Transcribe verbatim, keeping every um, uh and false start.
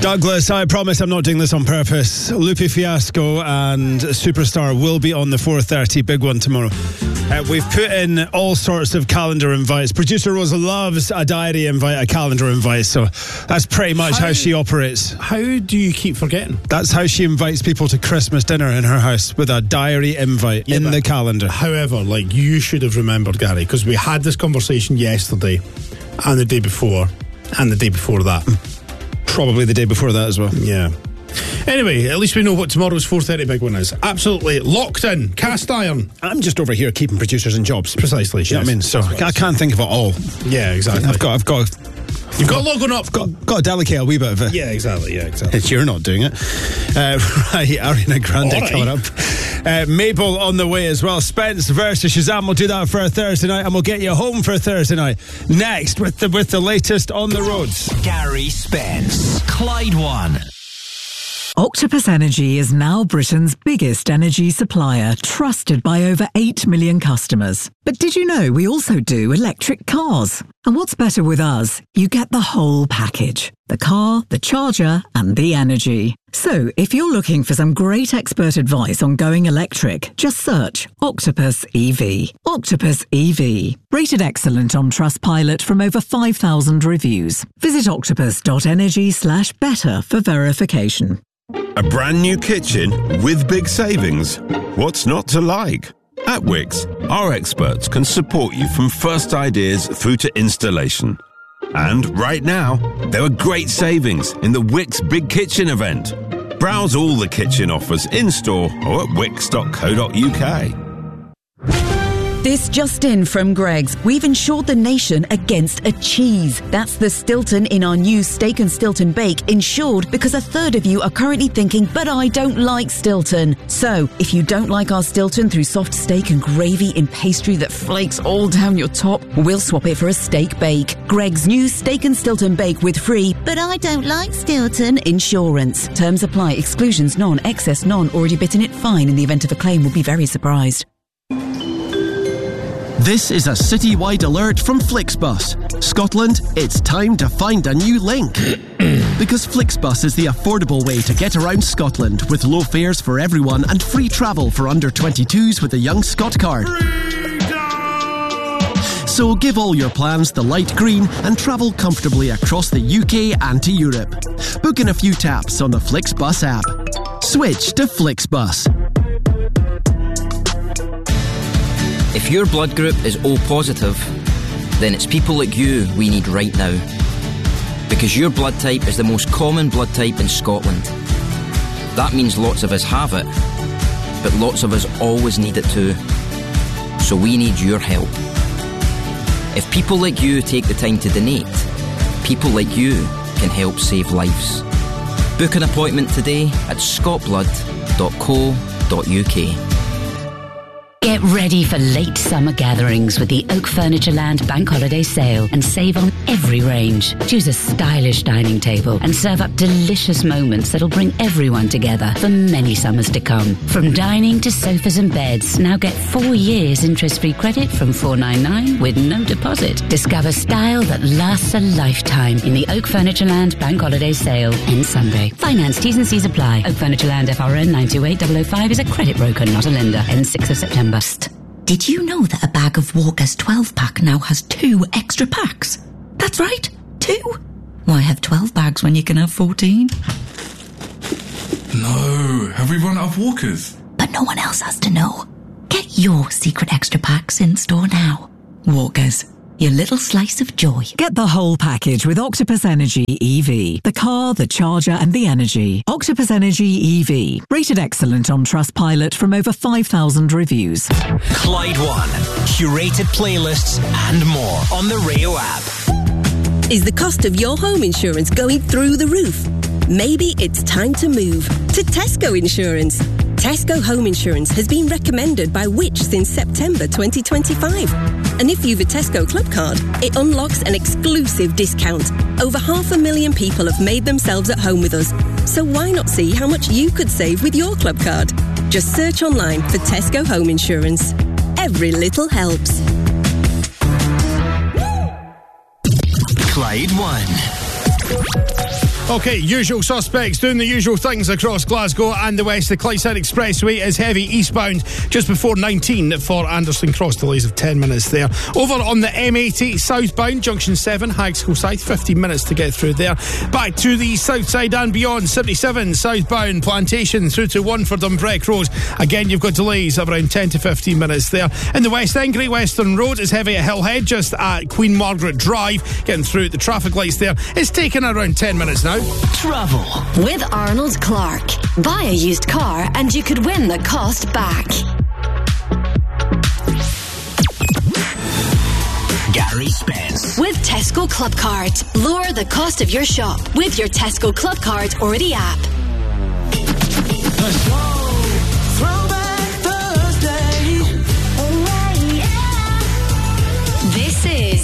Douglas, I promise I'm not doing this on purpose. Lupe Fiasco and Superstar will be on the four thirty big one tomorrow. Uh, we've put in all sorts of calendar invites. Producer Rosa loves a diary invite, a calendar invite, so that's pretty much how, how she operates. How do you keep forgetting? That's how she invites people to Christmas dinner in her house, with a diary invite yeah, in the calendar. However, like, you should have remembered, Gary, because we had this conversation yesterday and the day before and the day before that. Probably the day before that as well. Yeah. Anyway, at least we know what tomorrow's four thirty big one is. Absolutely locked in, cast iron. I'm just over here keeping producers in jobs. Precisely. You know what I mean? So I can't think of it all. Yeah, exactly. I've got, I've got. You've got a lot going up. I've got, got to delegate a wee bit of it. Yeah, exactly. Yeah, exactly. You're not doing it. Uh, right, Ariana Grande right. coming up. Uh, Mabel on the way as well. Spence versus Shazam. We'll do that for a Thursday night, and we'll get you home for a Thursday night. Next, with the with the latest on the roads. Gary Spence, Clyde One. Octopus Energy is now Britain's biggest energy supplier, trusted by over eight million customers. But did you know we also do electric cars? And what's better with us? You get the whole package. The car, the charger, and the energy. So, if you're looking for some great expert advice on going electric, just search Octopus E V. Octopus E V. Rated excellent on Trustpilot from over five thousand reviews. Visit octopus.energy slash better for verification. A brand new kitchen with big savings? What's not to like? At Wix, our experts can support you from first ideas through to installation. And right now, there are great savings in the Wix Big Kitchen event. Browse all the kitchen offers in-store or at wix dot co dot uk. This just in from Greggs. We've insured the nation against a cheese. That's the Stilton in our new Steak and Stilton Bake, insured because a third of you are currently thinking, but I don't like Stilton. So, if you don't like our Stilton through soft steak and gravy in pastry that flakes all down your top, we'll swap it for a steak bake. Greggs' new Steak and Stilton Bake with free, but I don't like Stilton insurance. Terms apply. Exclusions none. Excess none. Already bitten it fine. In the event of a claim, will be very surprised. This is a citywide alert from Flixbus. Scotland, it's time to find a new link. Because Flixbus is the affordable way to get around Scotland, with low fares for everyone and free travel for under twenty-twos with the Young Scot card. So give all your plans the light green and travel comfortably across the U K and to Europe. Book in a few taps on the Flixbus app. Switch to Flixbus. If your blood group is O positive, then it's people like you we need right now. Because your blood type is the most common blood type in Scotland. That means lots of us have it, but lots of us always need it too. So we need your help. If people like you take the time to donate, people like you can help save lives. Book an appointment today at scot blood dot co dot uk. Get ready for late summer gatherings with the Oak Furniture Land Bank Holiday Sale and save on every range. Choose a stylish dining table and serve up delicious moments that'll bring everyone together for many summers to come. From dining to sofas and beds, now get four years interest-free credit from four ninety-nine with no deposit. Discover style that lasts a lifetime in the Oak Furniture Land Bank Holiday Sale ends Sunday. Finance T's and C's apply. Oak Furniture Land F R N nine two eight zero zero five is a credit broker, not a lender. Ends sixth of September. Did you know that a bag of Walker's twelve pack now has two extra packs? That's right, two. Why have twelve bags when you can have fourteen? No, have we run out of Walkers? But no one else has to know. Get your secret extra packs in store now. Walkers, your little slice of joy. Get the whole package with Octopus Energy E V. The car, the charger, and the energy. Octopus Energy E V. Rated excellent on Trustpilot from over five thousand reviews. Clyde One. Curated playlists and more on the Rayo app. Is the cost of your home insurance going through the roof? Maybe it's time to move to Tesco Insurance. Tesco Home Insurance has been recommended by Which since September twenty twenty-five. And if you've a Tesco Club card, it unlocks an exclusive discount. Over half a million people have made themselves at home with us. So why not see how much you could save with your club card? Just search online for Tesco Home Insurance. Every little helps. Clyde One. Okay, usual suspects doing the usual things across Glasgow and the west. The Clydeside Expressway is heavy eastbound just before nineteen for Anderson Cross. Delays of ten minutes there. Over on the M eighty southbound, junction seven, Hagscoe Side, fifteen minutes to get through there. Back to the south side and beyond, seventy-seven southbound, Plantation through to Wonford on Breck Road. Again, you've got delays of around ten to fifteen minutes there. In the west end, Great Western Road is heavy at Hillhead, just at Queen Margaret Drive. Getting through the traffic lights there. It's taken around ten minutes now. Travel with Arnold Clark. Buy a used car and you could win the cost back. Gary Spence. With Tesco Club Card. Lower the cost of your shop with your Tesco Club Card or the app. The show. Throwback Thursday. This is